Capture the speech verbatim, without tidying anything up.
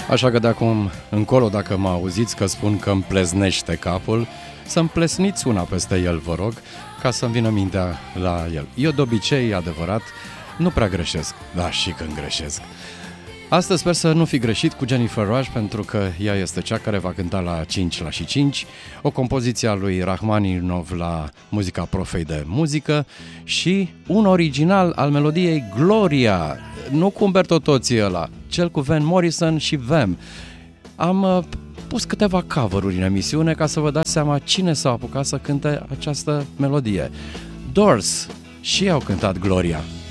Așa că de acum încolo, dacă mă auziți că spun că îmi pleznește capul, să-mi plesniți una peste el, vă rog, ca să-mi vină mintea la el. Eu de obicei, adevărat, nu prea greșesc, dar și când greșesc. Astăzi sper să nu fi greșit cu Jennifer Rush, pentru că ea este cea care va cânta la cinci la și cinci, o compoziție a lui Rachmaninov la muzica Profei de muzică și un original al melodiei Gloria, nu cu Umberto Tozzi ăla, cel cu Van Morrison și Vem. Am uh, pus câteva cover-uri în emisiune ca să vă dați seama cine s-a apucat să cânte această melodie. Doors și ei au cântat Gloria.